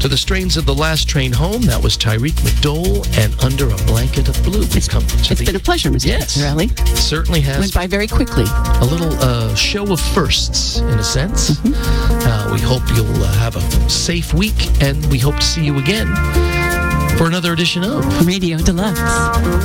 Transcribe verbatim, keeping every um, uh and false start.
To the strains of The Last Train Home, that was Tyreek McDowell and Under a Blanket of Blue. We've come to It's the, been a pleasure, Mister Yes. Pizzarelli. It certainly has. Went by very quickly. A little uh, show of firsts, in a sense. Mm-hmm. Uh, we hope you'll uh, have a safe week, and we hope to see you again for another edition of Radio Deluxe.